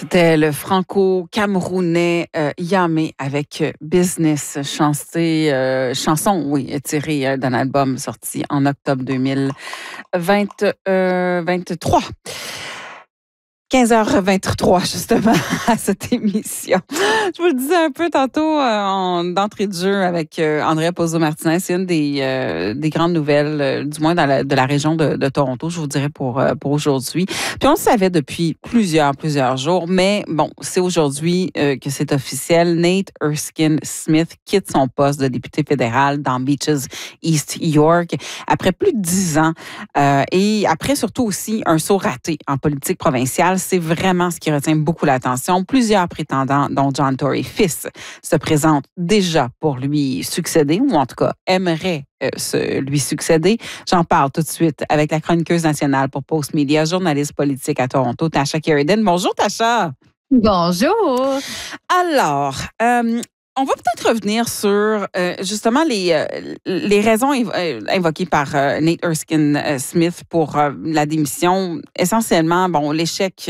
C'était le franco-camerounais Yamé avec Business, chanson, oui, tirée d'un album sorti en octobre 2023. 15h23, justement, à cette émission. Je vous le disais un peu tantôt d'entrée de jeu avec Andrea Pozzo-Martinez. C'est une des grandes nouvelles, du moins de la région de Toronto, je vous dirais, pour aujourd'hui. Puis on le savait depuis plusieurs jours, mais bon, c'est aujourd'hui que c'est officiel. Nate Erskine Smith quitte son poste de député fédéral dans Beaches, East York, après plus de 10 ans et après surtout aussi un saut raté en politique provinciale. C'est vraiment ce qui retient beaucoup l'attention. Plusieurs prétendants, dont John Tory fils, se présentent déjà pour lui succéder, ou en tout cas aimeraient lui succéder. J'en parle tout de suite avec la chroniqueuse nationale pour Post Media, journaliste politique à Toronto, Tasha Keridan. Bonjour, Tasha. Bonjour. Alors, on va peut-être revenir sur justement les raisons invoquées par Nate Erskine Smith pour la démission. Essentiellement, bon, l'échec